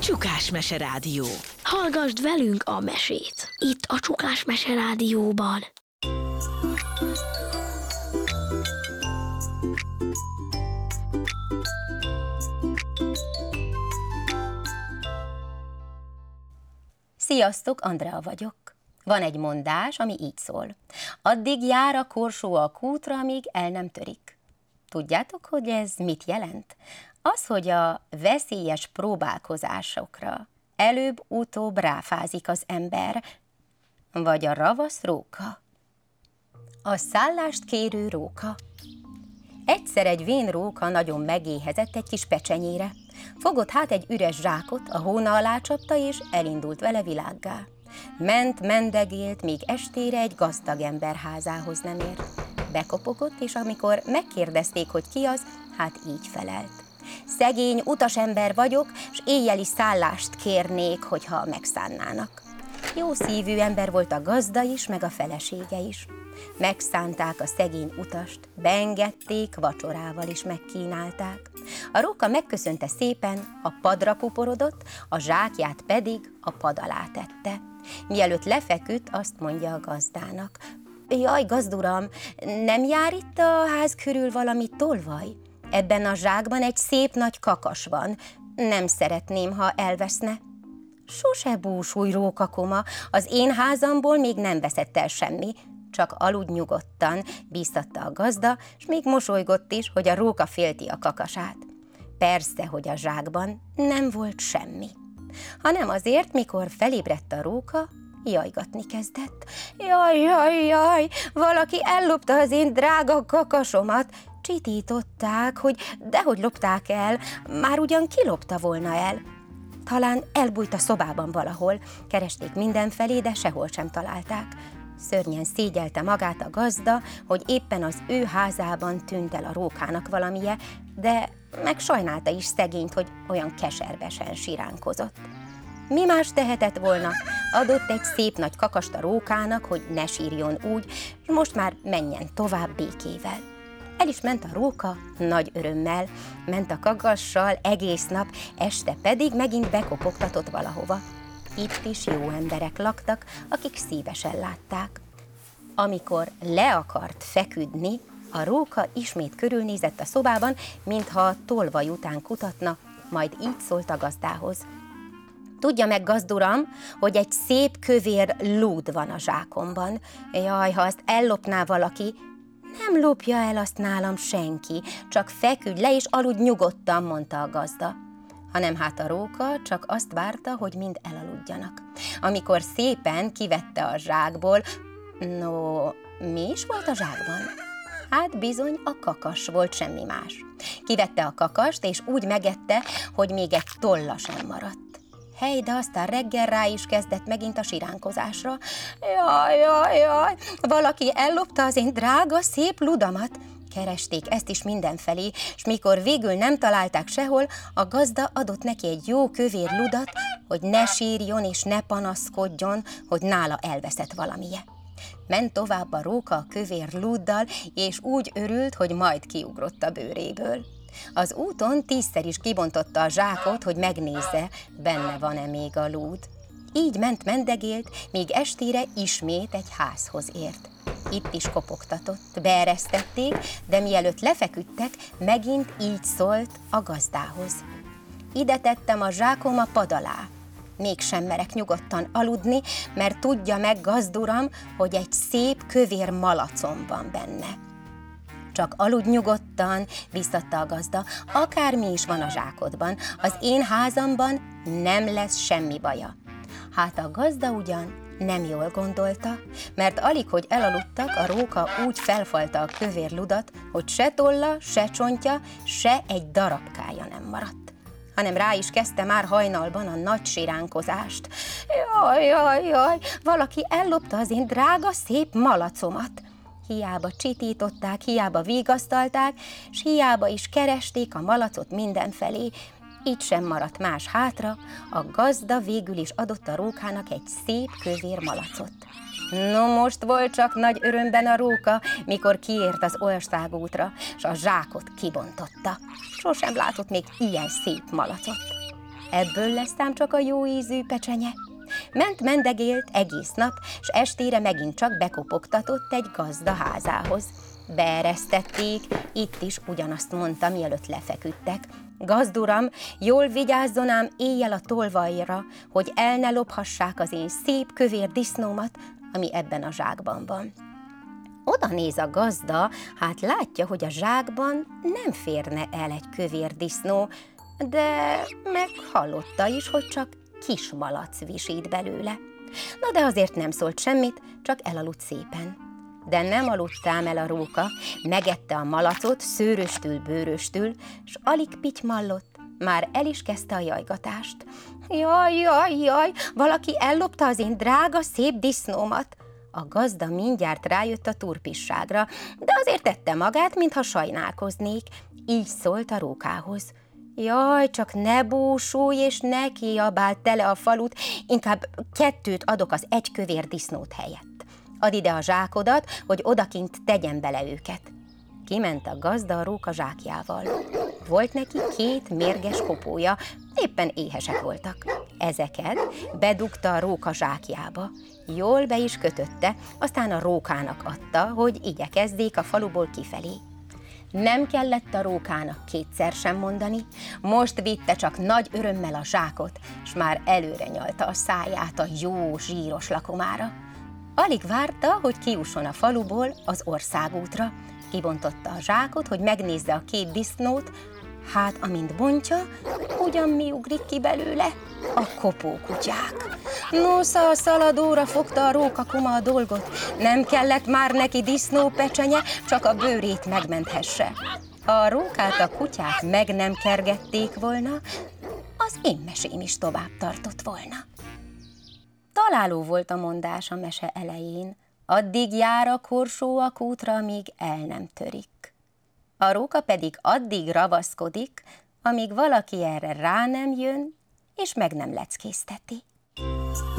Csukás Mese Rádió. Hallgasd velünk a mesét, itt a Csukás Mese Rádióban. Sziasztok, Andrea vagyok. Van egy mondás, ami így szól. Addig jár a korsó a kútra, amíg el nem törik. Tudjátok, hogy ez mit jelent? Az, hogy a veszélyes próbálkozásokra előbb-utóbb ráfázik az ember, vagy a ravasz róka. A szállást kérő róka. Egyszer egy vén róka nagyon megéhezett egy kis pecsenyére. Fogott hát egy üres zsákot, a hóna alá csapta, és elindult vele világgá. Mendegélt, míg estére egy gazdag ember házához nem ért. Bekopogott, és amikor megkérdezték, hogy ki az, hát így felelt. Szegény utasember vagyok, s éjjeli szállást kérnék, hogyha megszánnának. Jó szívű ember volt a gazda is, meg a felesége is. Megszánták a szegény utast, beengedték, vacsorával is megkínálták. A róka megköszönte szépen, a padra puporodott, a zsákját pedig a pad alá tette. Mielőtt lefeküdt, azt mondja a gazdának: jaj, gazduram, nem jár itt a ház körül valami tolvaj? Ebben a zsákban egy szép nagy kakas van, nem szeretném, ha elveszne. Sose búsulj, rókakoma, az én házamból még nem veszett el semmi, csak aludj nyugodtan, bíztatta a gazda, s még mosolygott is, hogy a róka félti a kakasát. Persze, hogy a zsákban nem volt semmi, hanem azért, mikor felébredt a róka, jajgatni kezdett. Jaj, valaki ellopta az én drága kakasomat. Csitították, hogy dehogy lopták el, már ugyan kilopta volna el. Talán elbújt a szobában valahol, keresték mindenfelé, de sehol sem találták. Szörnyen szégyelte magát a gazda, hogy éppen az ő házában tűnt el a rókának valamije, de meg sajnálta is szegényt, hogy olyan keservesen siránkozott. Mi más tehetett volna? Adott egy szép nagy kakast a rókának, hogy ne sírjon úgy, és most már menjen tovább békével. El is ment a róka nagy örömmel, ment a kakassal egész nap, este pedig megint bekopogtatott valahova. Itt is jó emberek laktak, akik szívesen látták. Amikor le akart feküdni, a róka ismét körülnézett a szobában, mintha a tolvaj után kutatna, majd így szólt a gazdához. Tudja meg, gazduram, hogy egy szép kövér lúd van a zsákomban. Jaj, ha azt ellopná valaki, nem lopja el azt nálam senki, csak feküdj le és aludj nyugodtan, mondta a gazda. Hanem hát a róka csak azt várta, hogy mind elaludjanak. Amikor szépen kivette a zsákból, no, mi is volt a zsákban? Hát bizony a kakas volt, semmi más. Kivette a kakast, és úgy megette, hogy még egy tolla sem maradt. Hely, de aztán reggel rá is kezdett megint a siránkozásra. Jaj, valaki ellopta az én drága, szép ludamat. Keresték ezt is mindenfelé, és mikor végül nem találták sehol, a gazda adott neki egy jó kövér ludat, hogy ne sírjon és ne panaszkodjon, hogy nála elveszett valamije. Ment tovább a róka a kövér luddal, és úgy örült, hogy majd kiugrott a bőréből. Az úton 10-szer is kibontotta a zsákot, hogy megnézze, benne van-e még a lúd. Így mendegélt, míg estére ismét egy házhoz ért. Itt is kopogtatott, beeresztették, de mielőtt lefeküdtek, megint így szólt a gazdához. Ide tettem a zsákom a pad alá. Mégsem merek nyugodtan aludni, mert tudja meg, gazduram, hogy egy szép kövér malacom van benne. Csak aludj nyugodtan, biztatta a gazda, akármi is van a zsákodban, az én házamban nem lesz semmi baja. Hát a gazda ugyan nem jól gondolta, mert alig, hogy elaludtak, a róka úgy felfalta a kövér ludat, hogy se tolla, se csontja, se egy darabkája nem maradt, hanem rá is kezdte már hajnalban a nagy siránkozást. Jaj, valaki ellopta az én drága, szép malacomat. Hiába csitították, hiába vigasztalták, s hiába is keresték a malacot mindenfelé, így sem maradt más hátra, a gazda végül is adott a rókának egy szép kövér malacot. No, most volt csak nagy örömben a róka, mikor kiért az országútra, s a zsákot kibontotta. Sosem látott még ilyen szép malacot. ebből lesz ám csak a jó ízű pecsenye. Mendegélt egész nap, s estére megint csak bekopogtatott egy gazda házához. Beeresztették, itt is ugyanazt mondta, mielőtt lefeküdtek. Gazduram, jól vigyázzon ám éjjel a tolvajra, hogy el ne lophassák az én szép kövér disznómat, ami ebben a zsákban van. Oda néz a gazda, hát látja, hogy a zsákban nem férne el egy kövér disznó, de meghallotta is, hogy csak kis malac visít belőle. Na de azért nem szólt semmit, csak elaludt szépen. De nem aludtám el a róka, megette a malacot szőröstül, bőröstül, s alig pitymallott, már el is kezdte a jajgatást. Jaj, valaki ellopta az én drága, szép disznómat. A gazda mindjárt rájött a turpisságra, de azért tette magát, mintha sajnálkoznék. Így szólt a rókához. Jaj, csak ne búsulj, és ne kiabáld tele a falut, inkább 2 adok az egy kövér disznót helyett. Add ide a zsákodat, hogy odakint tegyen bele őket. Kiment a gazda a róka zsákjával. Volt neki 2 mérges kopója, éppen éhesek voltak. Ezeket bedugta a róka zsákjába. Jól be is kötötte, aztán a rókának adta, hogy igyekezzék a faluból kifelé. Nem kellett a rókának 2-szer sem mondani, most vitte csak nagy örömmel a zsákot, s már előre nyalta a száját a jó zsíros lakomára. Alig várta, hogy kijusson a faluból az országútra. Kibontotta a zsákot, hogy megnézze a 2 disznót, hát amint bontja, ugyan mi ugrik ki belőle? A kopókutyák. Nosza, a szaladóra fogta a rókakoma a dolgot. Nem kellett már neki disznópecsenye, csak a bőrét megmenthesse. Ha a rókát a kutyák meg nem kergették volna, az én mesém is tovább tartott volna. Találó volt a mondás a mese elején, addig jár a korsó a kútra, míg el nem törik. A róka pedig addig ravaszkodik, amíg valaki erre rá nem jön, és meg nem leckézteti.